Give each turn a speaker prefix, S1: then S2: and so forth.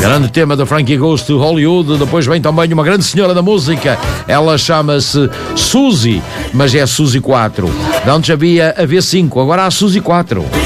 S1: Grande tema da Frankie Goes to Hollywood. Depois vem também uma grande senhora da música. Ela chama-se Suzy, mas é a Suzy 4. De antes havia a V5, agora há a Suzy 4.